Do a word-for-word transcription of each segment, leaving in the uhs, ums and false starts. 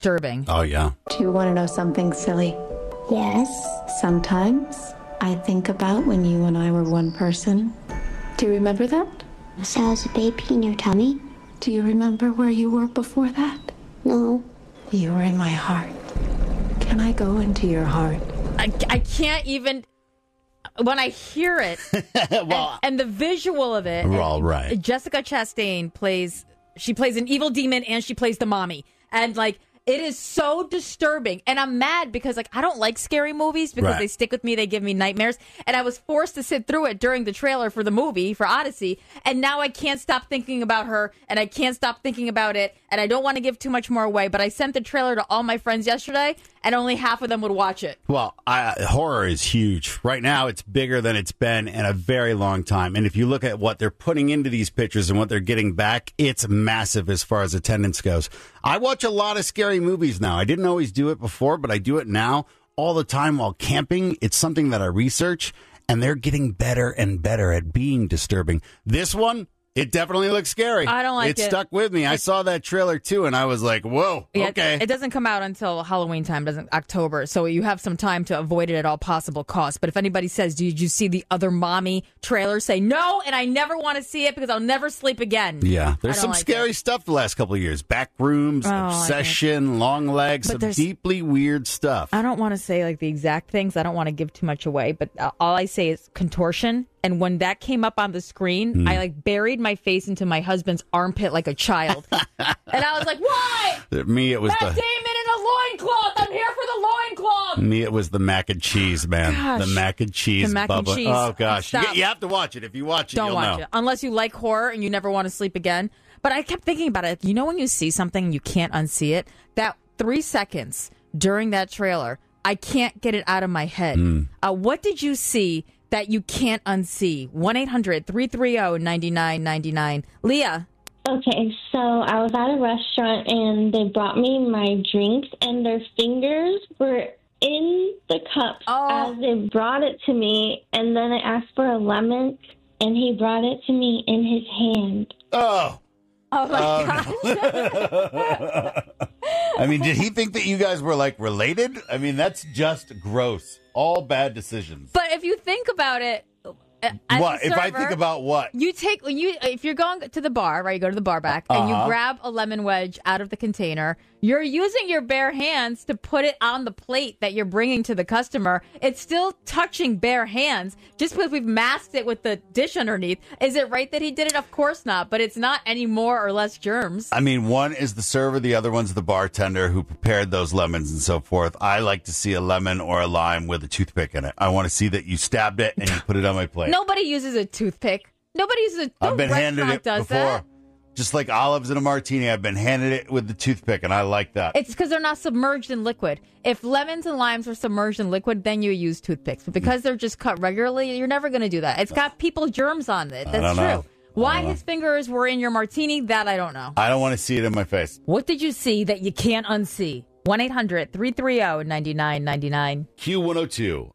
disturbing. Oh, yeah. Do you want to know something silly? Yes. Sometimes I think about when you and I were one person. Do you remember that? So I was a baby in your tummy? Do you remember where you were before that? No. You were in my heart. Can I go into your heart? I, I can't even... When I hear it, well, and, and the visual of it... We're all right. Jessica Chastain plays... She plays an evil demon, and she plays the mommy. And, like... It is so disturbing, and I'm mad because, like, I don't like scary movies because right. they stick with me, they give me nightmares, and I was forced to sit through it during the trailer for the movie, for Odyssey, and now I can't stop thinking about her, and I can't stop thinking about it, and I don't want to give too much more away, but I sent the trailer to all my friends yesterday, and only half of them would watch it. Well, I, horror is huge. Right now, it's bigger than it's been in a very long time, and if you look at what they're putting into these pictures and what they're getting back, it's massive as far as attendance goes. I watch a lot of scary movies now. I didn't always do it before, but I do it now all the time while camping. It's something that I research, and they're getting better and better at being disturbing. This one, it definitely looks scary. I don't like it. It stuck with me. I saw that trailer, too, and I was like, whoa, yeah, okay. It doesn't come out until Halloween time, doesn't October, so you have some time to avoid it at all possible costs. But if anybody says, did you see the other mommy trailer, say no, and I never want to see it because I'll never sleep again. Yeah, there's some like scary it. stuff the last couple of years. Back rooms, oh, obsession, long legs, but some deeply weird stuff. I don't want to say like the exact things. I don't want to give too much away, but all I say is contortion. And when that came up on the screen, mm. I like buried my face into my husband's armpit like a child. And I was like, why? Me, it was Matt the... Damon in a loincloth. I'm here for the loincloth. Me, it was the mac and cheese, man. Gosh. The mac and cheese. The mac Bubba. and cheese. Oh, gosh. You, Stop. you have to watch it. If you watch it, Don't you'll watch know. it. Unless you like horror and you never want to sleep again. But I kept thinking about it. You know when you see something and you can't unsee it? That three seconds during that trailer, I can't get it out of my head. Mm. Uh, what did you see that you can't unsee? one eight hundred three three zero nine nine nine nine. Leah. Okay, so I was at a restaurant and they brought me my drinks and their fingers were in the cups oh. as they brought it to me. And then I asked for a lemon and he brought it to me in his hand. Oh. Oh, my um, gosh. I mean, did he think that you guys were, like, related? I mean, that's just gross. All bad decisions. But if you think about it, as what? a server, if I think about what? You take when you if you're going to the bar, right? You go to the bar back and uh-huh. you grab a lemon wedge out of the container. You're using your bare hands to put it on the plate that you're bringing to the customer. It's still touching bare hands just because we've masked it with the dish underneath. Is it right that he did it? Of course not. But it's not any more or less germs. I mean, one is the server, the other one's the bartender who prepared those lemons and so forth. I like to see a lemon or a lime with a toothpick in it. I want to see that you stabbed it and you put it on my plate. Nobody uses a toothpick. Nobody uses a I've been handed it does before. That. Just like olives in a martini, I've been handed it with the toothpick, and I like that. It's because they're not submerged in liquid. If lemons and limes are submerged in liquid, then you use toothpicks. But because they're just cut regularly, you're never going to do that. It's got people germs on it. That's true. Know. Why his fingers were in your martini, that I don't know. I don't want to see it in my face. What did you see that you can't unsee? one eight hundred three three zero nine nine nine nine. Q one oh two.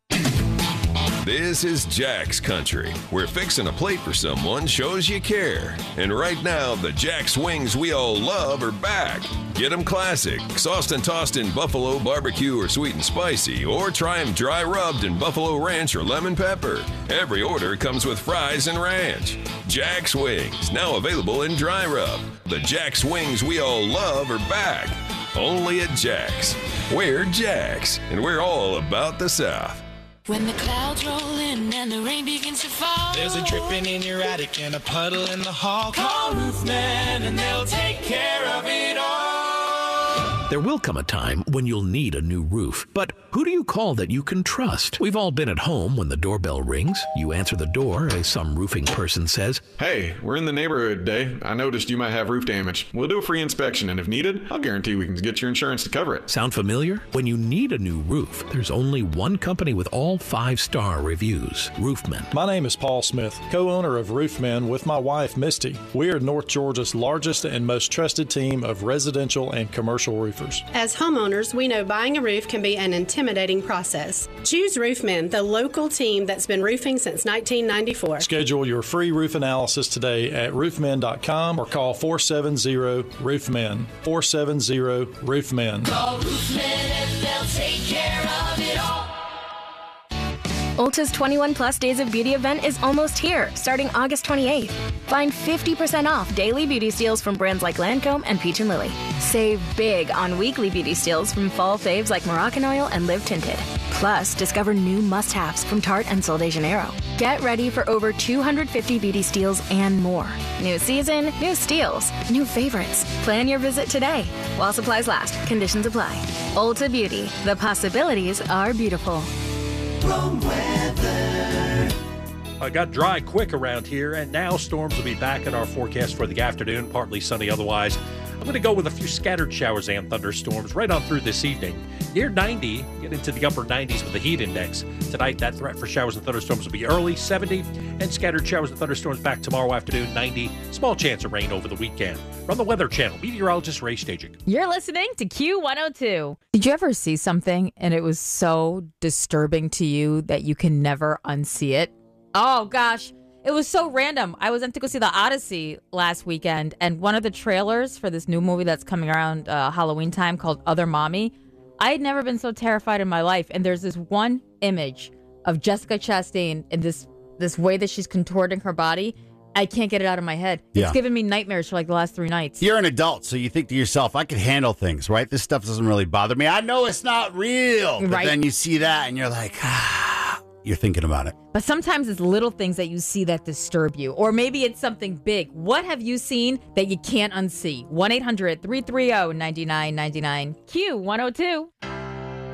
This is Jack's Country, where fixing a plate for someone shows you care. And right now, the Jack's wings we all love are back. Get them classic, sauced and tossed in buffalo, barbecue, or sweet and spicy, or try them dry rubbed in buffalo ranch or lemon pepper. Every order comes with fries and ranch. Jack's Wings, now available in dry rub. The Jack's wings we all love are back. Only at Jack's. We're Jack's, and we're all about the South. When the clouds roll in and the rain begins to fall, there's a dripping in your attic and a puddle in the hall. Call Roofman and they'll take care of it all. There will come a time when you'll need a new roof, but who do you call that you can trust? We've all been at home when the doorbell rings. You answer the door as some roofing person says, "Hey, we're in the neighborhood today. I noticed you might have roof damage. We'll do a free inspection, and if needed, I'll guarantee we can get your insurance to cover it." Sound familiar? When you need a new roof, there's only one company with all five-star reviews, Roofman. My name is Paul Smith, co-owner of Roofman with my wife, Misty. We are North Georgia's largest and most trusted team of residential and commercial roofing roofers. As homeowners, we know buying a roof can be an intimidating process. Choose Roofmen, the local team that's been roofing since nineteen ninety-four. Schedule your free roof analysis today at roofmen dot com or call four seven zero roofmen. four seven zero roofmen. Call Roofmen and they'll take care of it all. Ulta's twenty-one plus Days of Beauty event is almost here, starting August twenty-eighth. Find fifty percent off daily beauty steals from brands like Lancome and Peach and Lily. Save big on weekly beauty steals from fall faves like Moroccan Oil and Live Tinted. Plus, discover new must-haves from Tarte and Sol de Janeiro. Get ready for over two hundred fifty beauty steals and more. New season, new steals, new favorites. Plan your visit today. While supplies last, conditions apply. Ulta Beauty, the possibilities are beautiful. I got dry quick around here, and now storms will be back in our forecast for the afternoon, partly sunny otherwise. I'm going to go with a few scattered showers and thunderstorms right on through this evening. Near ninety, get into the upper nineties with the heat index. Tonight, that threat for showers and thunderstorms will be early, seventy, and scattered showers and thunderstorms back tomorrow afternoon, ninety. Small chance of rain over the weekend. From the Weather Channel, meteorologist Ray Staging. You're listening to Q one oh two. Did you ever see something and it was so disturbing to you that you can never unsee it? Oh, gosh. It was so random. I was went to go see The Odyssey last weekend, and one of the trailers for this new movie that's coming around uh, Halloween time called Other Mommy, I had never been so terrified in my life. And there's this one image of Jessica Chastain in this this way that she's contorting her body. I can't get it out of my head. It's Yeah. given me nightmares for like the last three nights. You're an adult, so you think to yourself, I can handle things, right? This stuff doesn't really bother me. I know it's not real. But Right. then you see that and you're like, ah, you're thinking about it. But sometimes it's little things that you see that disturb you. Or maybe it's something big. What have you seen that you can't unsee? one eight hundred three three zero nine nine nine nine. Q one oh two.